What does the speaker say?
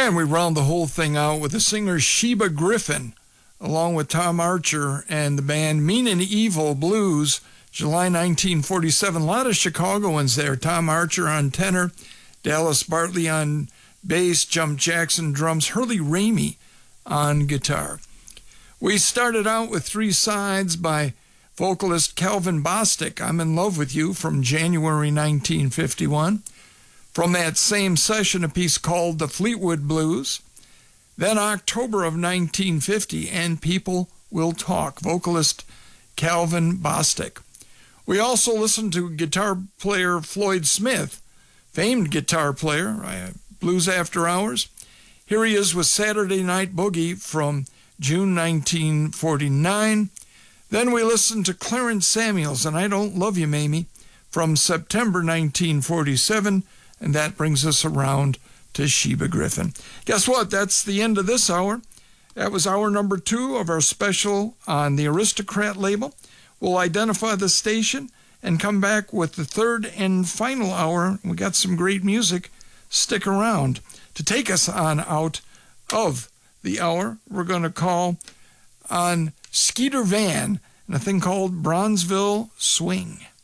And we round the whole thing out with the singer Sheba Griffin, along with Tom Archer and the band Mean and Evil Blues, July 1947. A lot of Chicagoans there. Tom Archer on tenor, Dallas Bartley on bass, Jump Jackson drums, Hurley Ramey on guitar. We started out with Three Sides by vocalist Calvin Bostic, I'm in Love with You, from January 1951. From that same session, a piece called The Fleetwood Blues. Then October of 1950, And People Will Talk, vocalist Calvin Bostic. We also listened to guitar player Floyd Smith, famed guitar player, Blues After Hours. Here he is with Saturday Night Boogie from June 1949. Then we listened to Clarence Samuels and I Don't Love You, Mamie, from September 1947. And that brings us around to Sheba Griffin. Guess what? That's the end of this hour. That was hour number 2 of our special on the Aristocrat label. We'll identify the station and come back with the third and final hour. We got some great music. Stick around. To take us on out of the hour, we're going to call on Skeeter Van and a thing called Bronzeville Swing.